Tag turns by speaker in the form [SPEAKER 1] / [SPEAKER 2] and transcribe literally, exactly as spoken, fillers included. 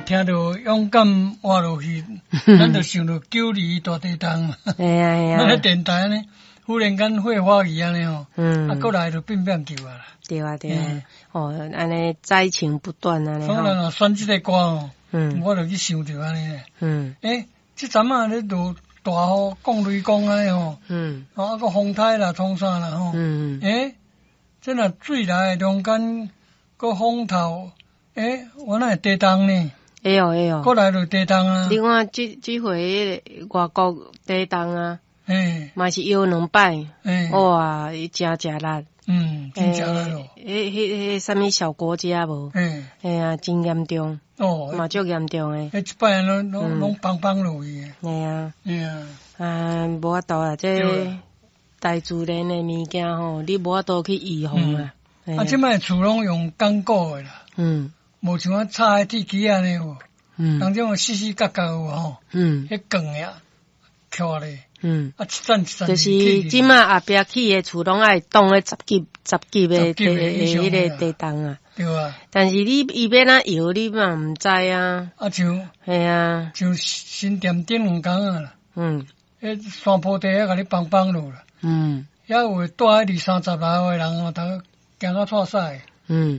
[SPEAKER 1] 听到勇敢活落去，咱就想到九里大地动。
[SPEAKER 2] 哎呀哎呀，
[SPEAKER 1] 咱咧电台呢，忽然间火花去安尼吼，
[SPEAKER 2] 嗯，
[SPEAKER 1] 啊，过来就变变救啊啦。
[SPEAKER 2] 对啊对啊
[SPEAKER 1] 嗯，
[SPEAKER 2] 哦，安尼灾情不断安尼
[SPEAKER 1] 所以咱
[SPEAKER 2] 吼，
[SPEAKER 1] 若选即个歌吼，
[SPEAKER 2] 嗯
[SPEAKER 1] 我就去想着安尼咧。
[SPEAKER 2] 嗯
[SPEAKER 1] 诶，即阵啊咧落大雨，降雷公安尼吼，
[SPEAKER 2] 嗯
[SPEAKER 1] 啊个风台啦，创啥啦吼。
[SPEAKER 2] 嗯
[SPEAKER 1] 诶，即若水来中间个风头，诶，我那会地动呢，
[SPEAKER 2] 哎哟哎哟，
[SPEAKER 1] 过来就地动啊。
[SPEAKER 2] 你看即即回外国地动啊，
[SPEAKER 1] 诶
[SPEAKER 2] 嘛是摇两摆，
[SPEAKER 1] 诶，
[SPEAKER 2] 哇，伊真正力。
[SPEAKER 1] 嗯，真正来咯。
[SPEAKER 2] 诶，迄迄迄什么小国家无？
[SPEAKER 1] 诶，
[SPEAKER 2] 哎呀，真严重，
[SPEAKER 1] 哦，
[SPEAKER 2] 嘛足严重诶。
[SPEAKER 1] 迄一摆拢拢
[SPEAKER 2] 嗯
[SPEAKER 1] 拢邦邦落去诶。
[SPEAKER 2] 哎呀，
[SPEAKER 1] 哎呀，
[SPEAKER 2] 啊，无法度啊，
[SPEAKER 1] 对
[SPEAKER 2] 这大自然诶物件吼，你无法度去预防啊。哎呀
[SPEAKER 1] 啊，即摆厝拢用钢构诶啦，
[SPEAKER 2] 嗯
[SPEAKER 1] 无像啊插诶铁机安尼有，
[SPEAKER 2] 嗯
[SPEAKER 1] 人种死死角角有吼，
[SPEAKER 2] 嗯
[SPEAKER 1] 迄钢呀，翘咧，
[SPEAKER 2] 嗯，
[SPEAKER 1] 啊一层一层
[SPEAKER 2] 就是
[SPEAKER 1] 起
[SPEAKER 2] 即马后壁起诶厝拢爱挡咧十级十级诶
[SPEAKER 1] 十级
[SPEAKER 2] 地
[SPEAKER 1] 的以上
[SPEAKER 2] 迄
[SPEAKER 1] 的啦
[SPEAKER 2] 个地动啊。
[SPEAKER 1] 对啊，
[SPEAKER 2] 但是你伊要哪摇，你嘛毋知啊。
[SPEAKER 1] 啊像
[SPEAKER 2] 系啊，
[SPEAKER 1] 像新店顶两工啊啦，
[SPEAKER 2] 嗯
[SPEAKER 1] 迄山坡地遐甲你邦邦落啦，
[SPEAKER 2] 嗯
[SPEAKER 1] 遐有会住喺二三十楼诶人哦，头行到错屎。
[SPEAKER 2] 嗯。